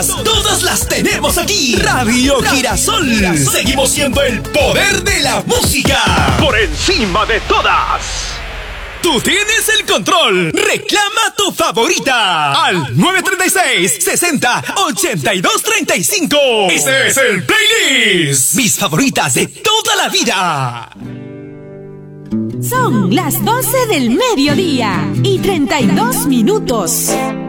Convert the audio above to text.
Todas las tenemos aquí. Radio Girasol. Seguimos siendo el poder de la música. Por encima de todas. Tú tienes el control. Reclama tu favorita al 936-60-82-35. Este es el playlist. Mis favoritas de toda la vida. Son las 12 del mediodía y 32 minutos.